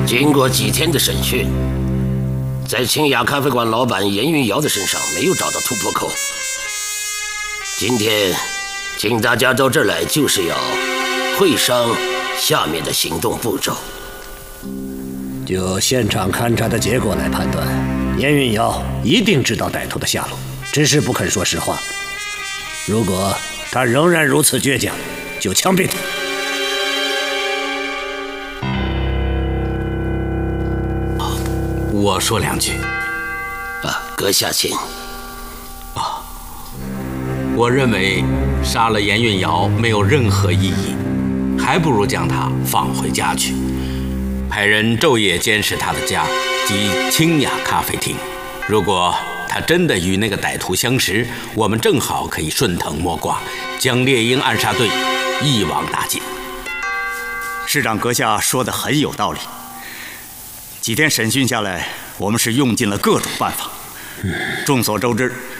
经过几天的审讯，在清雅咖啡馆老板严运尧的身上没有找到突破口。今天请大家到这儿来，就是要会商下面的行动步骤。 就现场勘查的结果来判断，严运尧一定知道歹徒的下落，只是不肯说实话。如果他仍然如此倔强，就枪毙他。 我说两句。 阁下请。 我认为杀了严运尧没有任何意义，还不如将他放回家去，派人昼夜监视他的家及清雅咖啡厅。如果他真的与那个歹徒相识，我们正好可以顺藤摸瓜，将猎鹰暗杀队一网打尽。 市长阁下说的很有道理。几天审讯下来，我们是用尽了各种办法。众所周知，